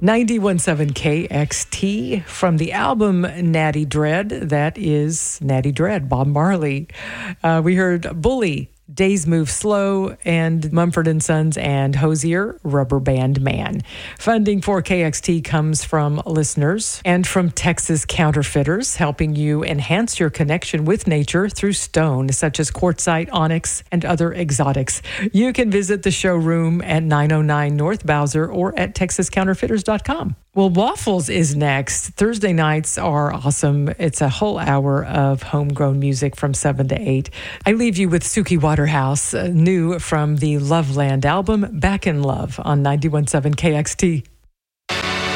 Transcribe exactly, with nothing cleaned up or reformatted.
ninety-one point seven K X T from the album Natty Dread. That is Natty Dread, Bob Marley. Uh, we heard Bully, Days Move Slow, and Mumford and Sons and Hosier, Rubber Band Man. Funding for K X T comes from listeners and from Texas Counterfeiters, helping you enhance your connection with nature through stone, such as quartzite, onyx, and other exotics. You can visit the showroom at nine oh nine North Bowser or at texas counterfeiters dot com. Well, Waffles is next. Thursday nights are awesome. It's a whole hour of homegrown music from seven to eight. I leave you with Suki Waterhouse, uh, new from the Loveland album, Back in Love on ninety-one point seven K X T.